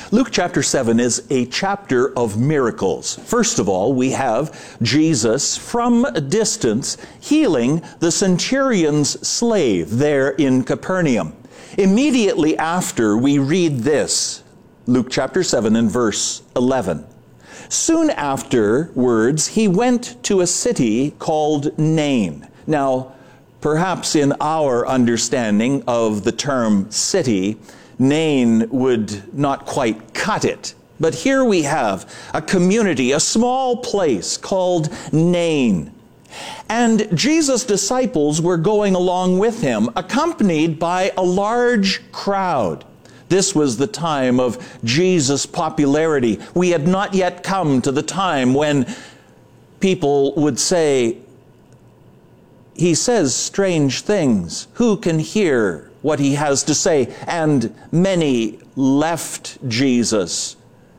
Luke chapter 7 is a chapter of miracles. First of all, we have Jesus from a distance healing the centurion's slave there in Capernaum. Immediately after, we read this, Luke chapter 7 and verse 11. Soon afterwards, he went to a city called Nain. Now, perhaps in our understanding of the term city, Nain would not quite cut it. But here we have a community, a small place called Nain. And Jesus' disciples were going along with him, accompanied by a large crowd. This was the time of Jesus' popularity. We had not yet come to the time when people would say, "He says strange things. Who can hear what he has to say?" And many left Jesus.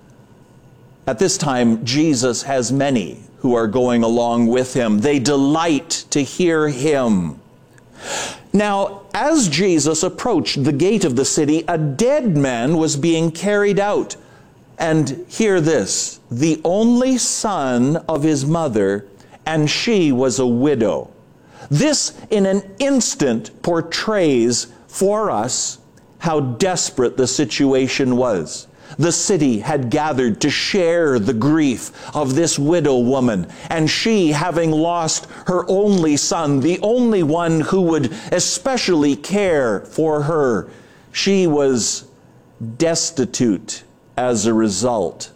At this time, Jesus has many who are going along with him. They delight to hear him. Now, as Jesus approached the gate of the city, a dead man was being carried out. And hear this, the only son of his mother, and she was a widow. This, in an instant, portrays for us how desperate the situation was. The city had gathered to share the grief of this widow woman, and she, having lost her only son, the only one who would especially care for her, she was destitute as a result.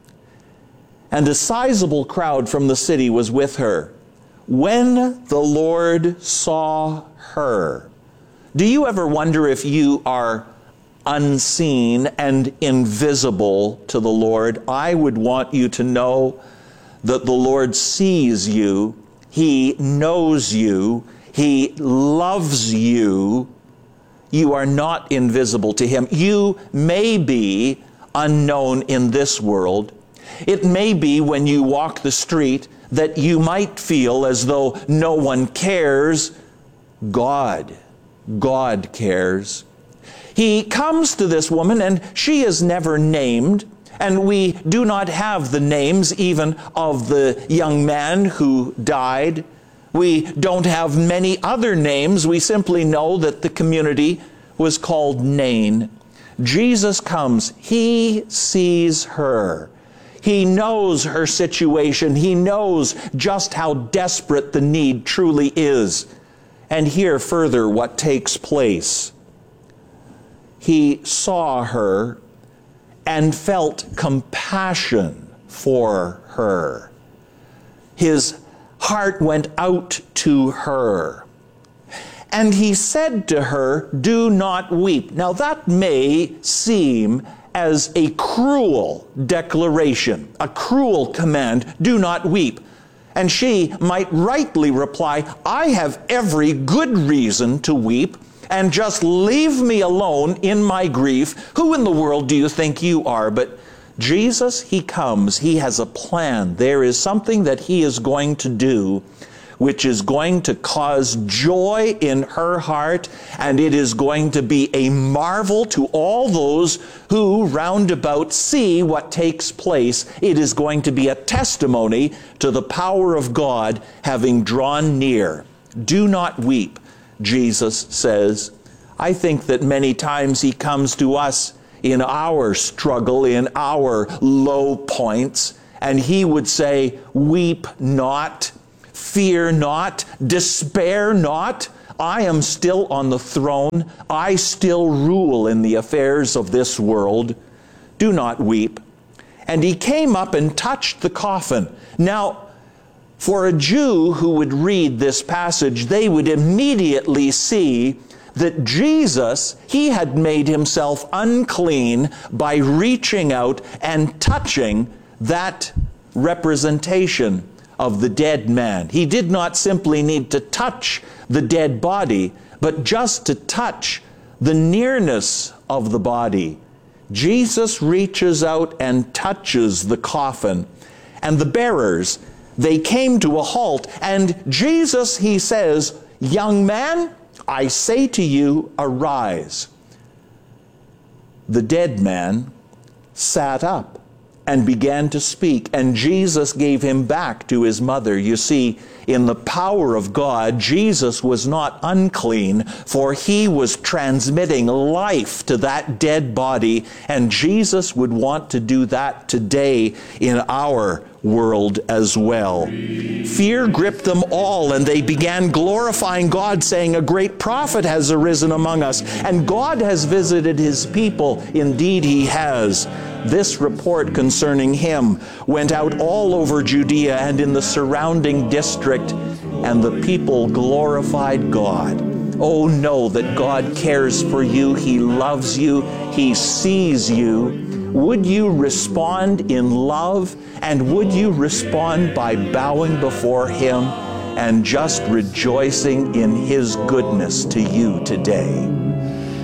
And a sizable crowd from the city was with her. When the Lord saw her, do you ever wonder if you are unseen and invisible to the Lord? I would want you to know that the Lord sees you, He knows you, He loves you. You are not invisible to Him. You may be unknown in this world. It may be when you walk the street that you might feel as though no one cares. God cares. He comes to this woman, and she is never named, and we do not have the names even of the young man who died. We don't have many other names. We simply know that the community was called Nain. Jesus comes. He sees her. He knows her situation. He knows just how desperate the need truly is. And hear further what takes place. He saw her and felt compassion for her. His heart went out to her. And he said to her, "Do not weep." Now that may seem as a cruel declaration, a cruel command, "Do not weep." And she might rightly reply, "I have every good reason to weep, and just leave me alone in my grief. Who in the world do you think you are?" But Jesus, He comes. He has a plan. There is something that He is going to do which is going to cause joy in her heart, and it is going to be a marvel to all those who roundabout see what takes place. It is going to be a testimony to the power of God having drawn near. Do not weep, Jesus says. I think that many times He comes to us in our struggle, in our low points, and He would say, "Weep not, fear not, despair not. I am still on the throne. I still rule in the affairs of this world. Do not weep." And He came up and touched the coffin. Now, for a Jew who would read this passage, they would immediately see that Jesus, He had made Himself unclean by reaching out and touching that representation of the dead man. He did not simply need to touch the dead body, but just to touch the nearness of the body. Jesus reaches out and touches the coffin, and the bearers, they came to a halt, and Jesus, He says, "Young man, I say to you, arise." The dead man sat up and began to speak, and Jesus gave him back to his mother. You see, in the power of God, Jesus was not unclean, for he was transmitting life to that dead body, and Jesus would want to do that today in our world as well. Fear gripped them all, and they began glorifying God, saying, "A great prophet has arisen among us, and God has visited his people. Indeed, he has." This report concerning him went out all over Judea and in the surrounding district, and the people glorified God. Oh, know that God cares for you. He loves you. He sees you. Would you respond in love? And would you respond by bowing before him and just rejoicing in his goodness to you today?